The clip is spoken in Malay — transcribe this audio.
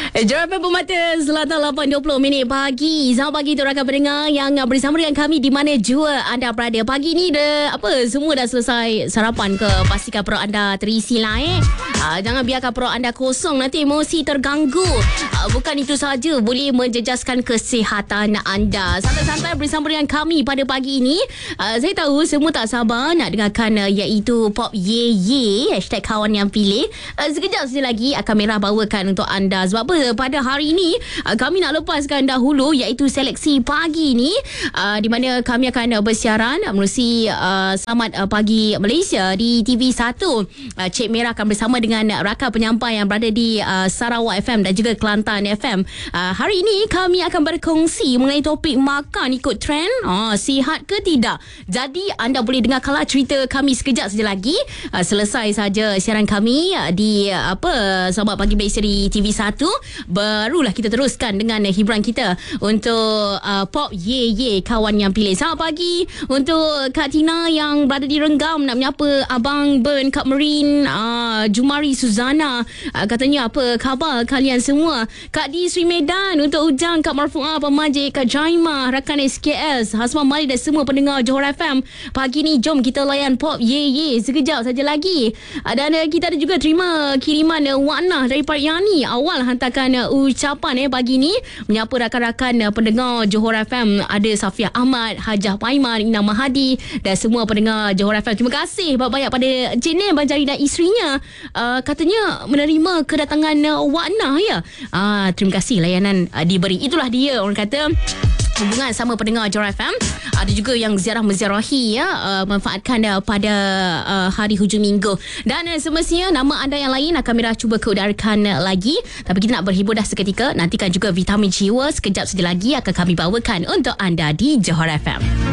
Jerapan Pemata Selatan 8.20 minit pagi. Selamat pagi untuk rakan pendengar yang bersama dengan kami di mana jua anda berada. Pagi ni semua dah selesai sarapan ke? Pastikan perut anda terisi lah jangan biarkan perut anda kosong, nanti emosi terganggu. Bukan itu saja, boleh menjejaskan kesihatan anda. Santai-santai bersama dengan kami pada pagi ini. Saya tahu semua tak sabar nak dengarkan iaitu Pop Ye Ye #kawan yang pilih. Sekejap saja lagi akan Merah bawakan untuk anda. Sebab apa? Pada hari ini kami nak lepaskan dahulu iaitu seleksi pagi ni, di mana kami akan bersiaran menerusi Selamat Pagi Malaysia di TV1. Cik Merah akan bersama dengan rakan penyampai yang berada di Sarawak FM dan juga Kelantan FM. Hari ini kami akan berkongsi mengenai topik makan ikut trend. Sihat ke tidak? Jadi anda boleh dengarkanlah cerita kami sekejap saja lagi. Selesai saja siaran kami di Selamat Pagi Malaysia di TV1, barulah kita teruskan dengan hiburan kita untuk Pop Ye Ye kawan yang pilih. Selamat pagi untuk Kak Tina yang berada di Renggam, nak menyapa Abang Ben, Kak Merin, Jumari Suzana, katanya apa khabar kalian semua. Kak di Sri Medan, untuk Ujang, Kak Marfu'ah, Pemajik, Kak Jaimah, rakan SKS, Hasman Malik dan semua pendengar Johor FM. Pagi ni jom kita layan Pop Ye Ye sekejap saja lagi. Dan kita ada juga terima kiriman warna daripada Yani. Awal hantarkan ucapan pagi ni menyapa rakan-rakan pendengar Johor FM. Ada Safiah Ahmad, Hajah Paiman, Ina Mahadi dan semua pendengar Johor FM. Terima kasih banyak pada Encik Nim Banjari dan isterinya. Katanya menerima kedatangan warna ya. Terima kasih layanan diberi. Itulah dia orang kata hubungan sama pendengar Johor FM. Ada juga yang ziarah-menziarahi manfaatkan pada hari hujung minggu. Dan semestinya nama anda yang lain akan Merah cuba keudarkan lagi. Tapi kita nak berhibur dah seketika. Nantikan juga Vitamin Jiwa sekejap saja lagi akan kami bawakan untuk anda di Johor FM.